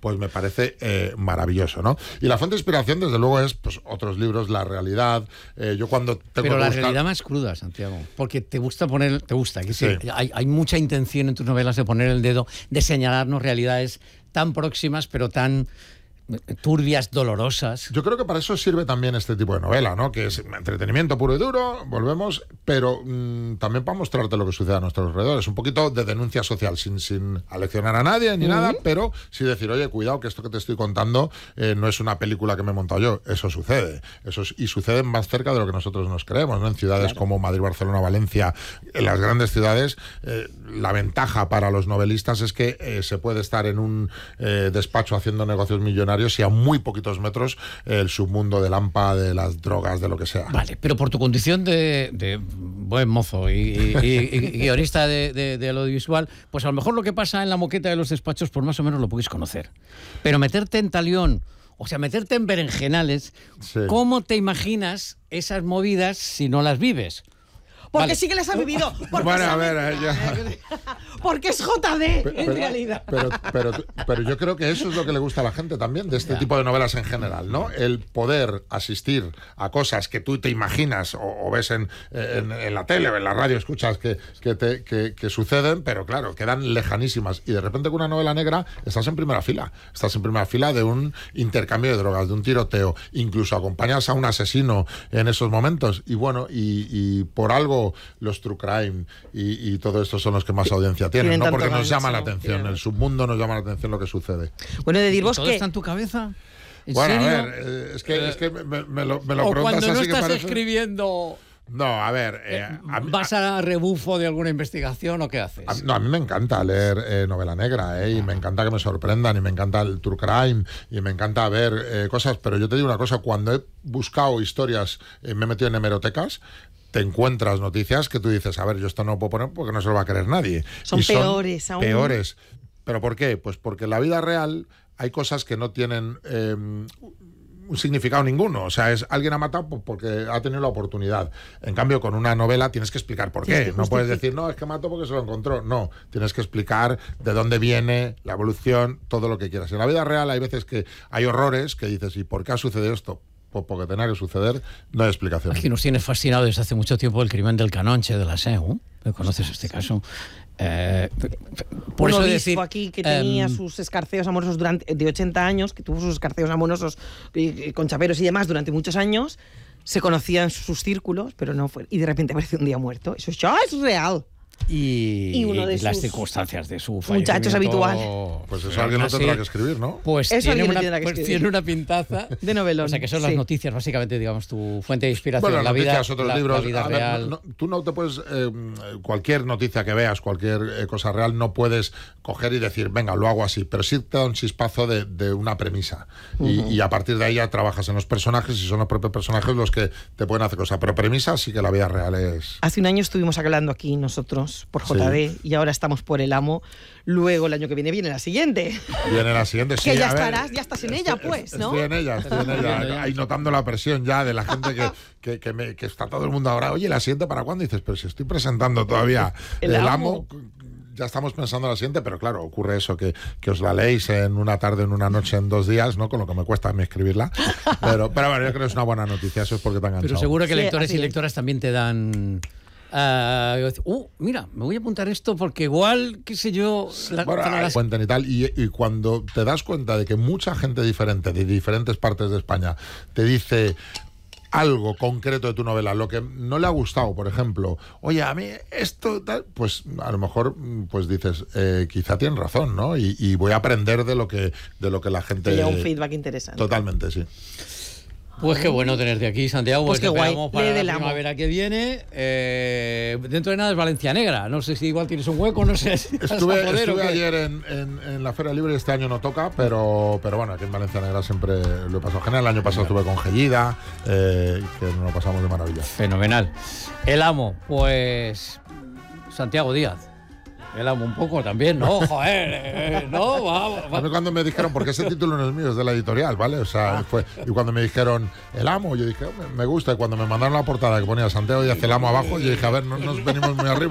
pues me parece maravilloso, ¿no? Y la fuente de inspiración, desde luego, es pues otros libros, La realidad. Yo cuando tengo Pero la realidad más cruda, Santiago, porque te gusta, que Sí. hay mucha intención en tus novelas de poner el dedo, de señalarnos realidades tan próximas, pero tan turbias, dolorosas. Yo creo que para eso sirve también este tipo de novela, ¿no? Que es entretenimiento puro y duro, volvemos, pero también para mostrarte lo que sucede a nuestros alrededores. Un poquito de denuncia social, sin aleccionar a nadie ni nada, pero sí decir, oye, cuidado, que esto que te estoy contando no es una película que me he montado yo. Eso sucede. Y sucede más cerca de lo que nosotros nos creemos, ¿no? En ciudades como Madrid, Barcelona, Valencia, en las grandes ciudades, la ventaja para los novelistas es que se puede estar en un despacho haciendo negocios millonarios y a muy poquitos metros el submundo del AMPA, de las drogas, de lo que sea. Vale, pero por tu condición de buen mozo y guionista de lo audiovisual, pues a lo mejor lo que pasa en la moqueta de los despachos, pues más o menos lo podéis conocer. Pero meterte en talión, o sea, meterte en berenjenales, Sí. ¿cómo te imaginas esas movidas si no las vives? Porque Vale. sí que les ha vivido. Porque Bueno, a sabe- ver, ya. Porque es JD, en realidad. Pero yo creo que eso es lo que le gusta a la gente también, de este tipo de novelas en general, ¿no? El poder asistir a cosas que tú te imaginas o ves en la tele o en la radio, escuchas que suceden, pero claro, quedan lejanísimas. Y de repente con una novela negra estás en primera fila. Estás en primera fila de un intercambio de drogas, de un tiroteo. Incluso acompañas a un asesino en esos momentos. Y bueno, y por algo los true crime y todo esto son los que más audiencia tienen, Tienen ¿no? tanto Porque nos gancho. llama la atención, el submundo nos llama la atención lo que sucede. Bueno, de ¿Y Dirvos todo que... está en tu cabeza? ¿En Bueno, serio? a ver, es que me lo O preguntas cuando no así que estás parece... escribiendo, No, a ver... a mí- ¿vas a rebufo de alguna investigación o qué haces? a mí me encanta leer novela negra, y me encanta que me sorprendan, y me encanta el true crime, y me encanta ver cosas, pero yo te digo una cosa, cuando he buscado historias, me he metido en hemerotecas, te encuentras noticias que tú dices, a ver, yo esto no lo puedo poner porque no se lo va a creer nadie. Son Y peores aún. Peores. ¿Pero por qué? Pues porque en la vida real hay cosas que no tienen un significado ninguno. O sea, alguien ha matado porque ha tenido la oportunidad. En cambio, con una novela tienes que explicar por Tienes qué. que No puedes decir, no, es que mató porque se lo encontró. No, tienes que explicar de dónde viene, la evolución, todo lo que quieras. En la vida real hay veces que hay horrores que dices, ¿y por qué ha sucedido esto? Pues porque tenía que suceder, no hay explicación. Aquí nos tiene fascinado desde hace mucho tiempo el crimen del Canonche de la SEU. ¿Conoces este caso? Por Un eso obispo decir, aquí que tenía sus escarceos amorosos de 80 años, que tuvo sus escarceos amorosos con chaperos y demás durante muchos años, se conocía en sus círculos, pero no fue. Y de repente apareció un día muerto. Eso ya es real. y uno de las sus circunstancias de su muchachos fallecimiento, habitual. Pues eso alguien no así, tendrá que escribir, ¿no? Pues Eso tiene alguien lo una, tendrá que pues escribir. tiene una pintaza De novelón. O sea, que son las Sí. noticias, básicamente, digamos, tu fuente de inspiración. Bueno, la vida, noticias, otros libros. la vida A ver, real. tú no te puedes, cualquier noticia que veas, cualquier cosa real, no puedes coger y decir, venga, lo hago así, pero sí te da un chispazo de una premisa. Y a partir de ahí ya trabajas en los personajes y son los propios personajes los que te pueden hacer cosas. Pero premisa sí que la vida real es... Hace un año estuvimos hablando aquí nosotros por JD y ahora estamos por El Amo. Luego el año que viene la siguiente. Viene la siguiente, sí. Que ya a ver, estarás, ya estás en ella, pues, ¿no? Estoy en ella. Ahí notando la presión ya de la gente que está todo el mundo ahora. Oye, ¿la siguiente para cuándo? Y dices, pero si estoy presentando todavía El El Amo. Amo. Ya estamos pensando en la siguiente, pero claro, ocurre eso, que os la leéis en una tarde, en una noche, en 2 días, ¿no? Con lo que me cuesta a mí escribirla. Pero bueno, yo creo que es una buena noticia, eso es porque te han enganchado. Pero seguro que Sí, lectores así y es. lectoras también te dan... mira, me voy a apuntar esto porque igual, qué sé yo... Bueno, cuentan y tal, y cuando te das cuenta de que mucha gente diferente, de diferentes partes de España, te dice algo concreto de tu novela, lo que no le ha gustado, por ejemplo, oye, a mí esto tal, pues a lo mejor pues dices, quizá tienen razón, ¿no? Y voy a aprender de lo que la gente... Te llega un feedback interesante. Totalmente, sí. Pues qué bueno tenerte aquí, Santiago. Pues qué guay. Esperamos para Lee la del Amo. primavera que viene. Dentro de nada es Valencia Negra. No sé si igual tienes un hueco, no sé si vas a poder o Estuve qué. ayer en la Feria Libre, este año no toca, pero bueno, aquí en Valencia Negra siempre lo he pasado genial. El año pasado estuve con Gellida, que nos lo pasamos de maravilla. Fenomenal. El Amo, pues... Santiago Díaz. El Amo un poco también, ¿no? Joder, no, A mí cuando me dijeron, porque ese título no es mío, es de la editorial, ¿vale? O sea, y cuando me dijeron El Amo, yo dije, me gusta, y cuando me mandaron la portada que ponía Santiago Díaz El Amo abajo, yo dije, a ver, no nos venimos muy arriba.